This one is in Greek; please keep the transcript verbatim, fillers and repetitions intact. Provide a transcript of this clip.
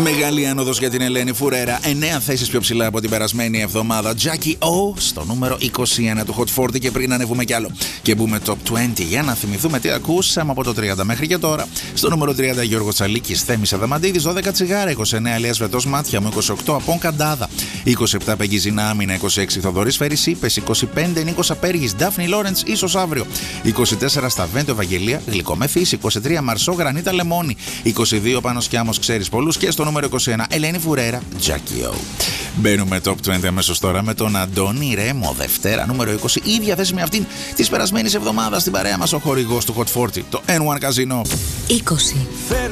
Μεγάλη άνοδος για την Ελένη Φουρέρα. εννέα θέσεις πιο ψηλά από την περασμένη εβδομάδα. Jackie O στο νούμερο είκοσι ένα του Hot σαράντα. Και πριν ανέβουμε κι άλλο και μπούμε top είκοσι, για να θυμηθούμε τι ακούσαμε από το τριάντα μέχρι και τώρα. Στο νούμερο τριάντα Γιώργο Τσαλίκης, Θέμης Αδαμαντίδης, δώδεκα Τσιγάρα, είκοσι εννέα Αλίας Βετός Μάτια μου, είκοσι οκτώ Απόν Καντάδα, είκοσι επτά Πεγγιζινά Άμυνα, είκοσι έξι Θοδωρής Φέρης Είπες, είκοσι πέντε Νίκος Απέργης, Ντάφνη Λόρεντς, ίσως αύριο, είκοσι τέσσερα Σταβέντο Ευαγγελία, Γλυκό με Φύση, είκοσι τρία Μαρσό Γρανίτα Λεμόνι, είκοσι δύο Πάνος Κιάμος Ξέρεις Πολλούς και στο νούμερο είκοσι ένα Ελένη Φουρέρα, Jackie O. Μπαίνουμε top είκοσι αμέσως τώρα με τον Αντώνη Ρέμο, Δευτέρα νούμερο είκοσι, ίδια θέση με αυτήν της περασμένης εβδομάδας στην παρέα μας ο χορηγός του Hot σαράντα, το N one Casino. είκοσι.